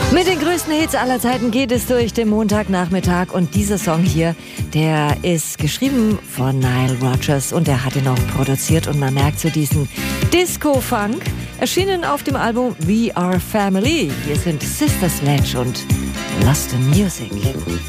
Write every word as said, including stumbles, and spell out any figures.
Mit den größten Hits aller Zeiten geht es durch den Montagnachmittag und dieser Song hier, der ist geschrieben von Nile Rodgers und er hat ihn auch produziert und man merkt so diesen Disco-Funk, erschienen auf dem Album We Are Family. Hier sind Sister Sledge und Lost in Music.